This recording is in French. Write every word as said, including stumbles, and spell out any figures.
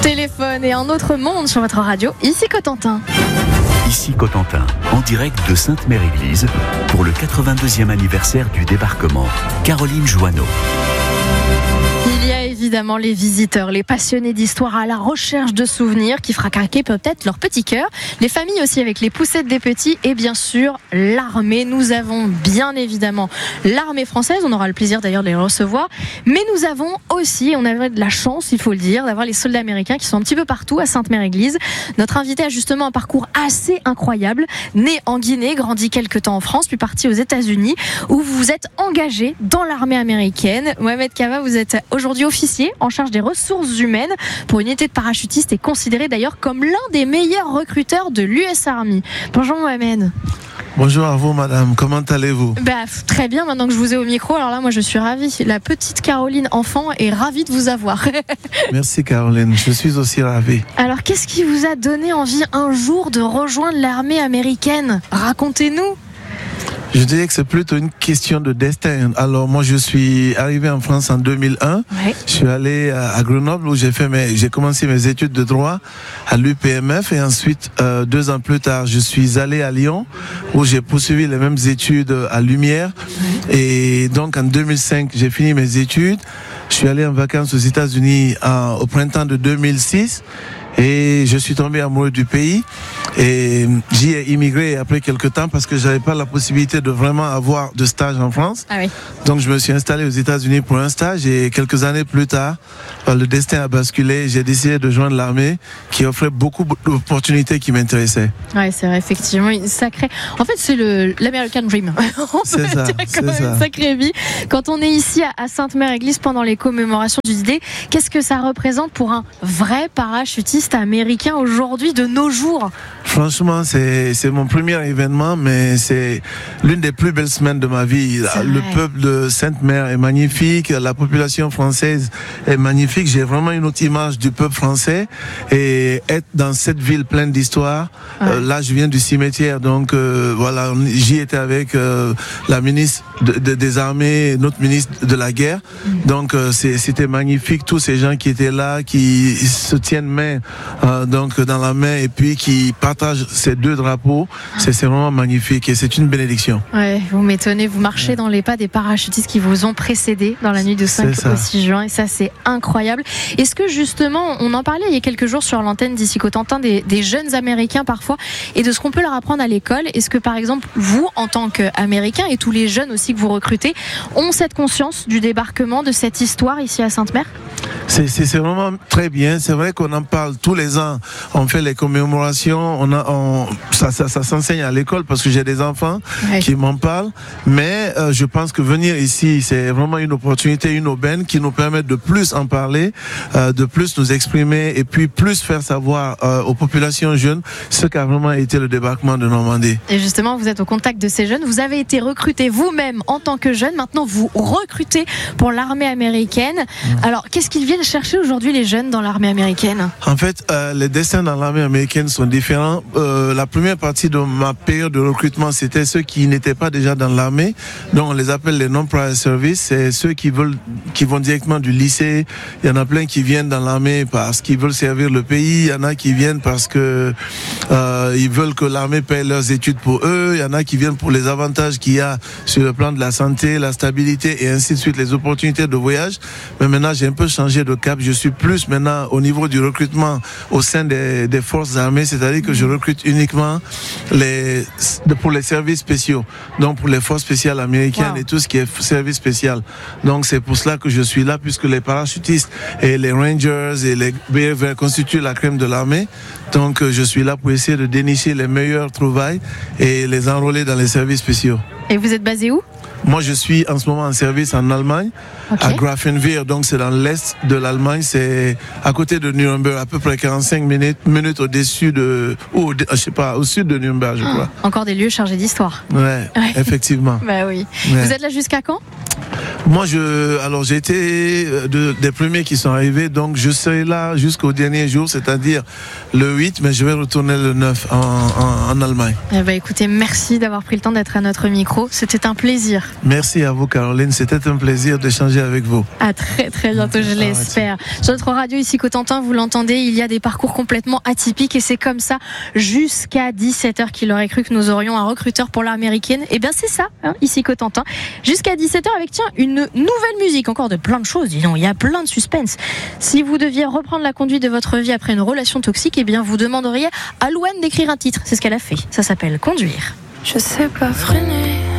Téléphone et un autre monde sur votre radio, ici Cotentin. Ici Cotentin, en direct de Sainte-Mère-Église pour le quatre-vingt-deuxième anniversaire du débarquement. Caroline Joanneau. Il y a évidemment les visiteurs, les passionnés d'histoire à la recherche de souvenirs qui fera craquer peut-être leur petit cœur. Les familles aussi avec les poussettes des petits et bien sûr l'armée. Nous avons bien évidemment l'armée française, on aura le plaisir d'ailleurs de les recevoir. Mais nous avons aussi, on avait de la chance, il faut le dire, d'avoir les soldats américains qui sont un petit peu partout à Sainte-Mère-Église. Notre invité a justement un parcours assez incroyable. Né en Guinée, grandi quelques temps en France, puis parti aux États-Unis où vous vous êtes engagé dans l'armée américaine. Mohamed Kava, vous êtes aujourd'hui officier en charge des ressources humaines pour une unité de parachutistes et considéré d'ailleurs comme l'un des meilleurs recruteurs de l'U S Army. Bonjour Mohamed. Bonjour à vous madame, comment allez-vous? Bah, très bien, maintenant que je vous ai au micro, alors là moi je suis ravie. La petite Caroline enfant est ravie de vous avoir. Merci Caroline, je suis aussi ravie. Alors qu'est-ce qui vous a donné envie un jour de rejoindre l'armée américaine? Racontez-nous. Je dirais que c'est plutôt une question de destin. Alors moi je suis arrivé en France en deux mille un. Ouais. Je suis allé à Grenoble où j'ai fait mes, j'ai commencé mes études de droit à l'U P M F et ensuite euh, deux ans plus tard je suis allé à Lyon où j'ai poursuivi les mêmes études à Lumière. Ouais. Et donc en deux mille cinq j'ai fini mes études. Je suis allé en vacances aux États-Unis euh, au printemps de deux mille six. Et je suis tombé amoureux du pays et j'y ai immigré après quelques temps parce que j'avais pas la possibilité de vraiment avoir de stage en France. Ah oui. Donc je me suis installé aux États-Unis pour un stage et quelques années plus tard, le destin a basculé. J'ai décidé de joindre l'armée qui offrait beaucoup d'opportunités qui m'intéressaient. Ouais, c'est vrai, effectivement, une sacrée. En fait, c'est le l'American Dream. C'est ça. C'est ça. Une sacrée vie. Quand on est ici à Sainte-Mère-Église pendant les commémorations du D-Day, qu'est-ce que ça représente pour un vrai parachutiste américain aujourd'hui, de nos jours? Franchement, c'est, c'est mon premier événement, mais c'est l'une des plus belles semaines de ma vie. Le peuple de Sainte-Mère est magnifique, la population française est magnifique. J'ai vraiment une autre image du peuple français et être dans cette ville pleine d'histoire. Ouais. Euh, là, je viens du cimetière, donc euh, voilà, j'y étais avec euh, la ministre de, de, des armées, notre ministre de la guerre. Mmh. Donc euh, c'est, c'était magnifique, tous ces gens qui étaient là, qui se tiennent main euh, donc dans la main et puis qui partagent ces deux drapeaux. C'est, c'est vraiment magnifique et c'est une bénédiction. Ouais, vous m'étonnez, vous marchez ouais. dans les pas des parachutistes qui vous ont précédé dans la nuit de cinq au six juin et ça c'est incroyable. Est-ce que justement, on en parlait il y a quelques jours sur l'antenne d'ici Cotentin des, des jeunes américains parfois et de ce qu'on peut leur apprendre à l'école. Est-ce que par exemple vous en tant qu'américain et tous les jeunes aussi que vous recrutez ont cette conscience du débarquement, de cette histoire ici à Sainte-Mère? C'est, c'est, c'est vraiment très bien. C'est vrai qu'on en parle tous les ans. On fait les commémorations. On a, on, ça, ça, ça s'enseigne à l'école parce que j'ai des enfants ouais. qui m'en parlent. Mais euh, je pense que venir ici, c'est vraiment une opportunité, une aubaine qui nous permet de plus en parler, euh, de plus nous exprimer et puis plus faire savoir euh, aux populations jeunes ce qu'a vraiment été le débarquement de Normandie. Et justement, vous êtes au contact de ces jeunes. Vous avez été recruté vous-même en tant que jeune. Maintenant, vous recrutez pour l'armée américaine. Mmh. Alors, qu'est-ce qu'ils viennent chercher aujourd'hui les jeunes dans l'armée américaine? En fait, euh, les destins dans l'armée américaine sont différents. Euh, la première partie de ma période de recrutement, c'était ceux qui n'étaient pas déjà dans l'armée. Donc, on les appelle les non-prior service. C'est ceux qui veulent, qui vont directement du lycée. Il y en a plein qui viennent dans l'armée parce qu'ils veulent servir le pays. Il y en a qui viennent parce que euh, ils veulent que l'armée paye leurs études pour eux. Il y en a qui viennent pour les avantages qu'il y a sur le plan de la santé, la stabilité et ainsi de suite, les opportunités de voyage. Mais maintenant, j'ai un peu changé de cap. Je suis plus maintenant au niveau du recrutement au sein des, des forces armées, c'est-à-dire que je recrute uniquement les, pour les services spéciaux, donc pour les forces spéciales américaines wow. et tout ce qui est service spécial. Donc c'est pour cela que je suis là, puisque les parachutistes et les Rangers et les B F V constituent la crème de l'armée. Donc je suis là pour essayer de dénicher les meilleures trouvailles et les enrôler dans les services spéciaux. Et vous êtes basé où? Moi, je suis en ce moment en service en Allemagne, okay. à Grafenwehr, donc c'est dans l'est de l'Allemagne, c'est à côté de Nuremberg, à peu près quarante-cinq minutes, minutes au-dessus de, ou je sais pas, au sud de Nuremberg, je oh, crois. Encore des lieux chargés d'histoire. Ouais, ouais. Effectivement. Bah oui. Ouais. Vous êtes là jusqu'à quand? Moi, je, alors j'ai été de, des premiers qui sont arrivés, donc je serai là jusqu'au dernier jour, c'est-à-dire le huit, mais je vais retourner le neuf en, en, en Allemagne. Eh ben, écoutez, merci d'avoir pris le temps d'être à notre micro. C'était un plaisir. Merci à vous, Caroline. C'était un plaisir d'échanger avec vous. À très très bientôt, je l'espère. Sur notre radio ici Cotentin, vous l'entendez, il y a des parcours complètement atypiques et c'est comme ça jusqu'à dix-sept heures qu'il aurait cru que nous aurions un recruteur pour l'américaine. Et bien c'est ça, hein, ici Cotentin. Jusqu'à dix-sept heures avec, tiens, une nouvelle musique, encore de plein de choses, dis donc, il y a plein de suspense. Si vous deviez reprendre la conduite de votre vie après une relation toxique, eh bien vous demanderiez à Louane d'écrire un titre. C'est ce qu'elle a fait. Ça s'appelle Conduire. Je sais pas freiner.